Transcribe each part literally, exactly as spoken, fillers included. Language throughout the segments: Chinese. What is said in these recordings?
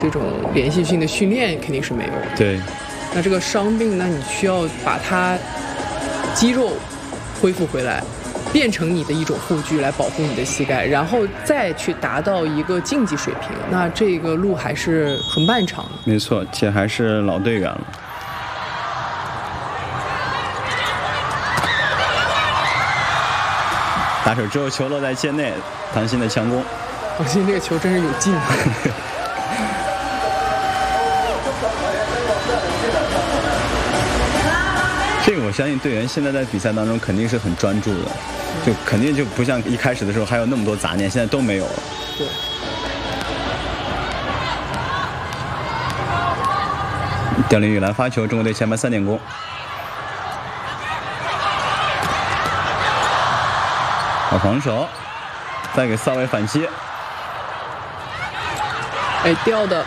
这种连续性的训练肯定是没有的。 对， 那这个伤病呢，你需要把它肌肉恢复回来，变成你的一种护具来保护你的膝盖，然后再去达到一个竞技水平。那这个路还是很漫长的。 没错，且还是老队员了。打手之后，球落在界内，唐鑫的强攻。 唐鑫这个球真是有劲。 这个我相信队员现在在比赛当中肯定是很专注的，就肯定就不像一开始的时候还有那么多杂念，现在都没有了。 对。 刁林宇来发球，中国队前排三点攻。好防守，再给萨维反击。 哎，掉的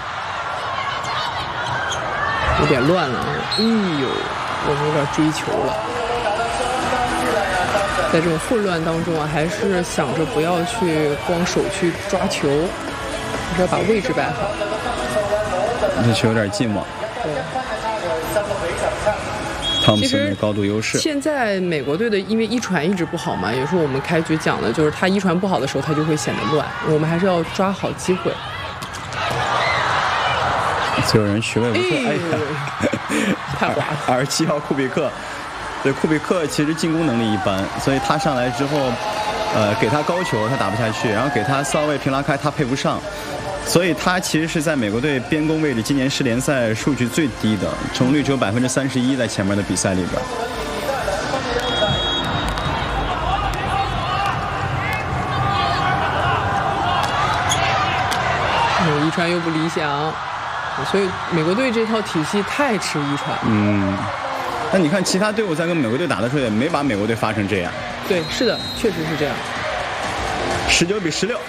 有点乱了啊！哎呦，我们有点追球了。在这种混乱当中啊，还是想着不要去光手去抓球，还是要把位置摆好。 这球有点近嘛。汤姆森的高度优势。 现在美国队的因为一传一直不好嘛，也是我们开局讲的，就是他一传不好的时候，他就会显得乱。我们还是要抓好机会。 自由人区位不错，哎呀，太滑了。 二十七号库比克，对库比克其实进攻能力一般，所以他上来之后，呃，给他高球他打不下去，然后给他骚位平拉开他配不上。所以他其实是在美国队边攻位置今年是联赛数据最低的，成功率只有百分之三十一，在前面的比赛里边。 嗯，一传又不理想，所以美国队这套体系太吃一传。 嗯，那你看其他队伍在跟美国队打的时候，也没把美国队发成这样。 对，是的，确实是这样。 十九比十六。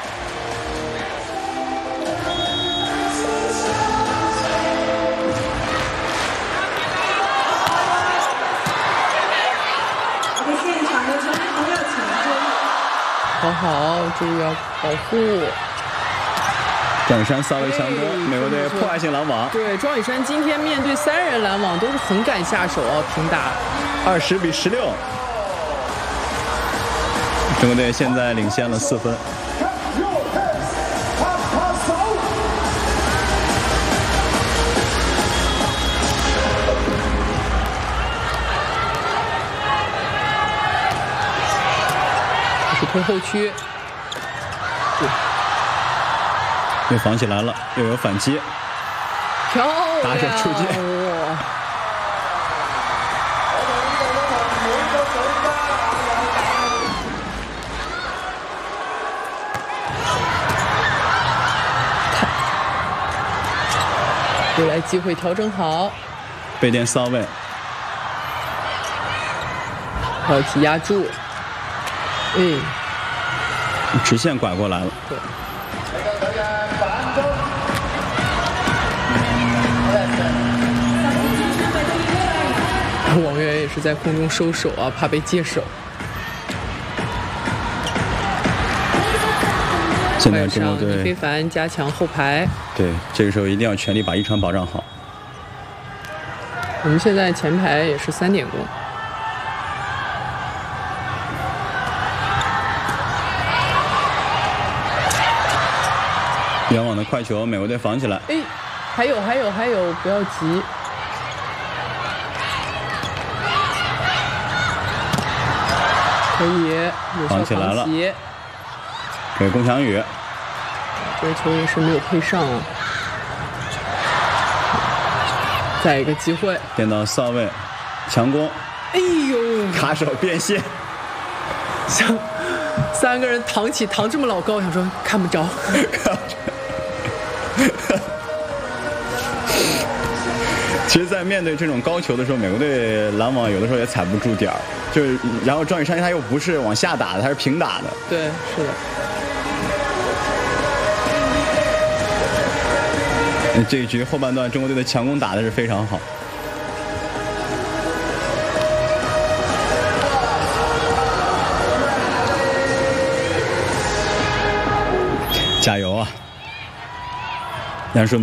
好好，注意要保护。 庄宇珊稍微强攻，美国队破坏性拦网。 对，庄宇珊今天面对三人拦网都是很敢下手啊，平打。 二十比十六，中国队现在领先了四分。 推后区，对， 又防起来了，又有反击， 漂亮！ 打手出界， 哇！未来机会调整好， 背垫骚位， 还有提压住，哎。 直线拐过来了。 对。王源也是在空中收手啊，怕被接手。 现在中国队李非凡加强后排。 对，这个时候一定要全力把一传保障好。 我们现在前排也是三点攻。 远网的快球，美国队防起来。 哎，还有还有还有，不要急。可以，有效防起来了。给龚翔宇， 这个球也是没有配上啊。再一个机会， 垫到扫位，强攻。 哎呦， 卡手变线， 像三个人躺起，躺这么老高，想说看不着。 其实，在面对这种高球的时候，美国队拦网有的时候也踩不住点儿，就是然后庄宇珊他又不是往下打的，他是平打的。 对，是的。 这一局后半段，中国队的强攻打的是非常好。加油啊！ 梁硕。